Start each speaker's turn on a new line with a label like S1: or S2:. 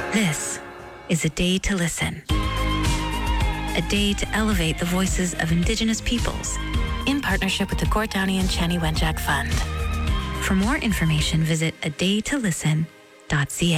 S1: This is a day to listen. A day to elevate the voices of Indigenous peoples in partnership with the Gort Downie and Chanie Wenjack Fund. For more information, visit adaytolisten.ca.